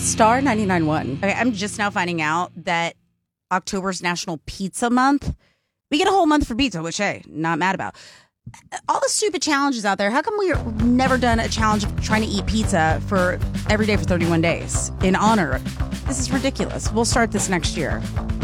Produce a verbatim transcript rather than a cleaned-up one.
Star ninety-nine point one. Okay, I'm just now finding out that October's National Pizza Month. We get a whole month for pizza, which, hey, not mad about. All the stupid challenges out there. How come we've never done a challenge of trying to eat pizza for every day for thirty-one days in honor? This is ridiculous. We'll start this next year.